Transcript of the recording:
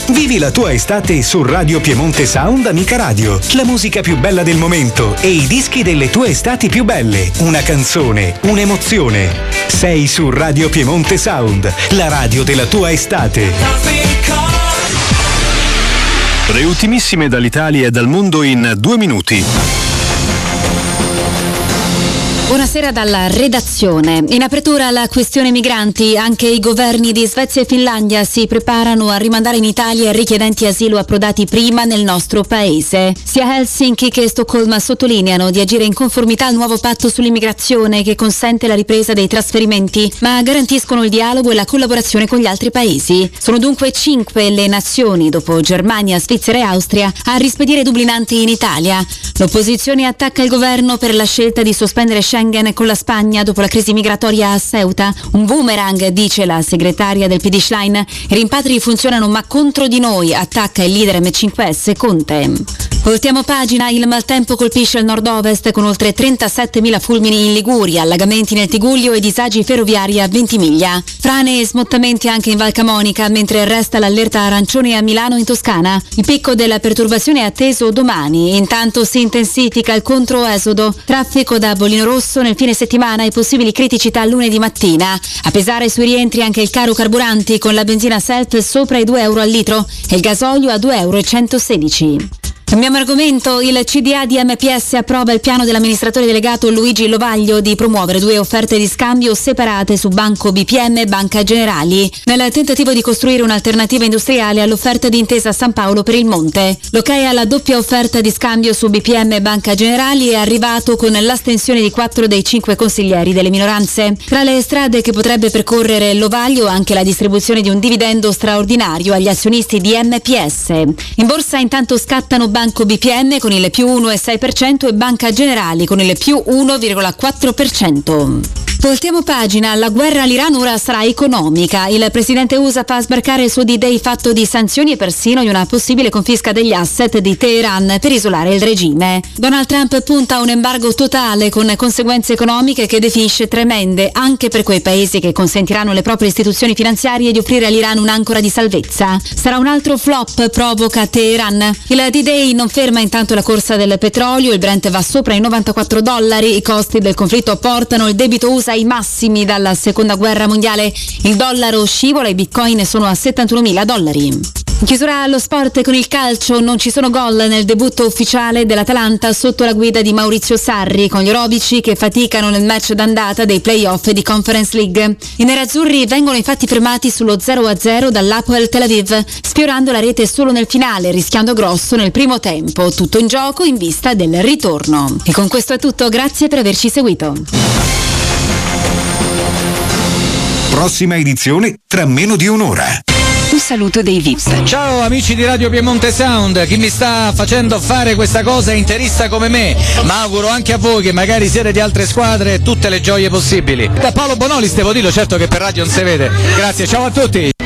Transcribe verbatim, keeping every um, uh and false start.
Vivi la tua estate su Radio Piemonte Sound Amica Radio. La musica più bella del momento e i dischi delle tue estati più belle. Una canzone, un'emozione. Sei su Radio Piemonte Sound, la radio della tua estate. Le ultimissime dall'Italia e dal mondo in due minuti. Buonasera dalla redazione. In apertura la questione migranti, anche i governi di Svezia e Finlandia si preparano a rimandare in Italia richiedenti asilo approdati prima nel nostro paese. Sia Helsinki che Stoccolma sottolineano di agire in conformità al nuovo patto sull'immigrazione che consente la ripresa dei trasferimenti, ma garantiscono il dialogo e la collaborazione con gli altri paesi. Sono dunque cinque le nazioni, dopo Germania, Svizzera e Austria, a rispedire dublinanti in Italia. L'opposizione attacca il governo per la scelta di sospendere Schengen con la Spagna dopo la crisi migratoria a Ceuta. Un boomerang, dice la segretaria del P D Schlein. I rimpatri funzionano ma contro di noi, attacca il leader M cinque S Conte. Voltiamo pagina, il maltempo colpisce il nord-ovest con oltre trentasettemila fulmini in Liguria, allagamenti nel Tigullio e disagi ferroviari a Ventimiglia. Frane e smottamenti anche in Val Camonica, mentre resta l'allerta arancione a Milano in Toscana. Il picco della perturbazione è atteso domani, intanto si intensifica il controesodo. Traffico da Bollino Rosso nel fine settimana e possibili criticità lunedì mattina. A pesare sui rientri anche il caro carburanti con la benzina Self sopra i due euro al litro e il gasolio a due euro e centosedici. Cambiamo argomento, il C D A di M P S approva il piano dell'amministratore delegato Luigi Lovaglio di promuovere due offerte di scambio separate su Banco B P M e Banca Generali, nel tentativo di costruire un'alternativa industriale all'offerta di Intesa San Paolo per il Monte. L'ok alla doppia offerta di scambio su B P M e Banca Generali è arrivato con l'astensione di quattro dei cinque consiglieri delle minoranze. Tra le strade che potrebbe percorrere Lovaglio anche la distribuzione di un dividendo straordinario agli azionisti di M P S. In borsa intanto scattano Banco B P M con il più uno virgola sei per cento e Banca Generali con il più uno virgola quattro per cento. Voltiamo pagina, la guerra all'Iran ora sarà economica. Il presidente U S A fa sbarcare il suo D-Day fatto di sanzioni e persino di una possibile confisca degli asset di Teheran per isolare il regime. Donald Trump punta a un embargo totale con conseguenze economiche che definisce tremende anche per quei paesi che consentiranno alle proprie istituzioni finanziarie di offrire all'Iran un'ancora di salvezza. Sarà un altro flop, provoca Teheran. Il D-Day non ferma intanto la corsa del petrolio, il Brent va sopra i novantaquattro dollari, i costi del conflitto portano il debito U S A ai massimi dalla seconda guerra mondiale, il dollaro scivola e i bitcoin sono a settantunomila dollari. In chiusura allo sport con il calcio, non ci sono gol nel debutto ufficiale dell'Atalanta sotto la guida di Maurizio Sarri, con gli orobici che faticano nel match d'andata dei play-off di Conference League. I nerazzurri vengono infatti fermati sullo zero a zero dall'Hapoel Tel Aviv, sfiorando la rete solo nel finale, rischiando grosso nel primo tempo, tutto in gioco in vista del ritorno. E con questo è tutto, grazie per averci seguito. Prossima edizione tra meno di un'ora. Un saluto dei V I P. Ciao amici di Radio Piemonte Sound, chi mi sta facendo fare questa cosa è interista come me, ma auguro anche a voi che magari siete di altre squadre tutte le gioie possibili. Da Paolo Bonoli Stevo Dillo, certo che per radio non si vede. Grazie, ciao a tutti.